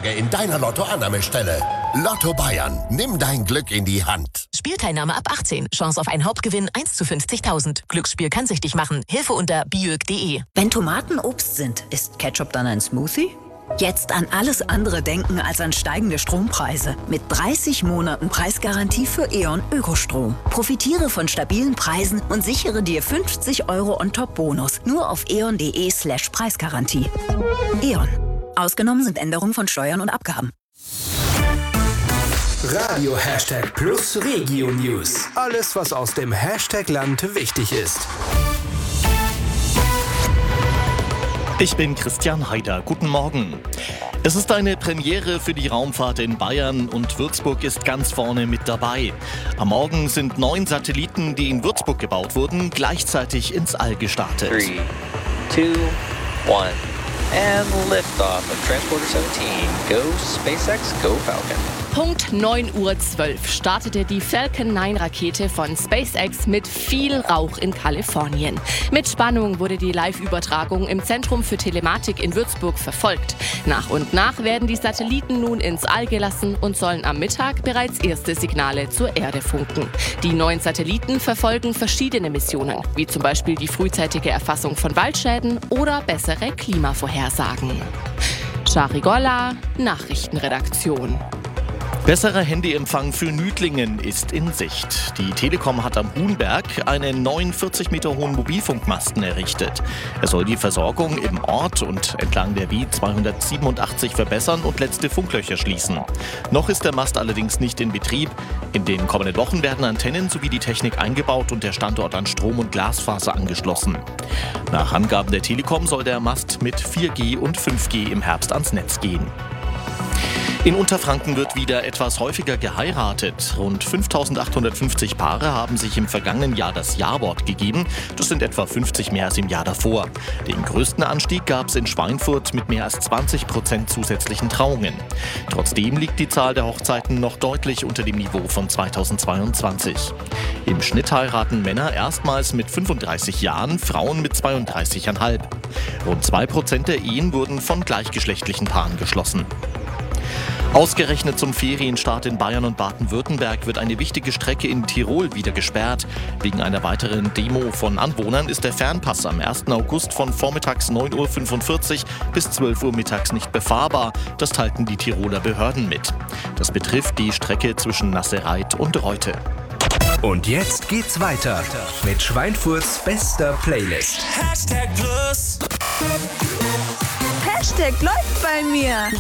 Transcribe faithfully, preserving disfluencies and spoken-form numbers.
Anlage in deiner Lottoannahmestelle. Lotto Bayern, nimm dein Glück in die Hand. Spielteilnahme ab achtzehn. Chance auf einen Hauptgewinn eins zu fünfzigtausend. Glücksspiel kann süchtig machen. Hilfe unter biög punkt de. Wenn Tomaten Obst sind, ist Ketchup dann ein Smoothie? Jetzt an alles andere denken als an steigende Strompreise. Mit dreißig Monaten Preisgarantie für E.ON Ökostrom. Profitiere von stabilen Preisen und sichere dir fünfzig Euro on top Bonus. Nur auf eon punkt de slash Preisgarantie. E.ON. Ausgenommen sind Änderungen von Steuern und Abgaben. Radio Hashtag Plus Regio News. Alles, was aus dem Hashtag-Land wichtig ist. Ich bin Christian Haider. Guten Morgen. Es ist eine Premiere für die Raumfahrt in Bayern und Würzburg ist ganz vorne mit dabei. Am Morgen sind neun Satelliten, die in Würzburg gebaut wurden, gleichzeitig ins All gestartet. three, two, one, and liftoff of Transporter seventeen. Go SpaceX, go Falcon. Punkt neun Uhr zwölf startete die Falcon neun Rakete von SpaceX mit viel Rauch in Kalifornien. Mit Spannung wurde die Live-Übertragung im Zentrum für Telematik in Würzburg verfolgt. Nach und nach werden die Satelliten nun ins All gelassen und sollen am Mittag bereits erste Signale zur Erde funken. Die neuen Satelliten verfolgen verschiedene Missionen, wie zum Beispiel die frühzeitige Erfassung von Waldschäden oder bessere Klimavorhersagen. Shari Golla, Nachrichtenredaktion. Besserer Handyempfang für Nüdlingen ist in Sicht. Die Telekom hat am Huhnberg einen neuen vierzig Meter hohen Mobilfunkmasten errichtet. Er soll die Versorgung im Ort und entlang der W zweihundertsiebenundachtzig verbessern und letzte Funklöcher schließen. Noch ist der Mast allerdings nicht in Betrieb. In den kommenden Wochen werden Antennen sowie die Technik eingebaut und der Standort an Strom- und Glasfaser angeschlossen. Nach Angaben der Telekom soll der Mast mit vier G und fünf G im Herbst ans Netz gehen. In Unterfranken wird wieder etwas häufiger geheiratet. Rund fünftausendachthundertfünfzig Paare haben sich im vergangenen Jahr das Ja-Wort gegeben. Das sind etwa fünfzig mehr als im Jahr davor. Den größten Anstieg gab es in Schweinfurt mit mehr als zwanzig Prozent zusätzlichen Trauungen. Trotzdem liegt die Zahl der Hochzeiten noch deutlich unter dem Niveau von zweitausendzweiundzwanzig. Im Schnitt heiraten Männer erstmals mit fünfunddreißig Jahren, Frauen mit zweiunddreißig Komma fünf. Rund zwei Prozent der Ehen wurden von gleichgeschlechtlichen Paaren geschlossen. Ausgerechnet zum Ferienstart in Bayern und Baden-Württemberg wird eine wichtige Strecke in Tirol wieder gesperrt. Wegen einer weiteren Demo von Anwohnern ist der Fernpass am ersten August von vormittags neun Uhr fünfundvierzig bis zwölf Uhr mittags nicht befahrbar. Das teilten die Tiroler Behörden mit. Das betrifft die Strecke zwischen Nassereit und Reute. Und jetzt geht's weiter mit Schweinfurts bester Playlist. Hashtag Plus. Hashtag läuft bei mir.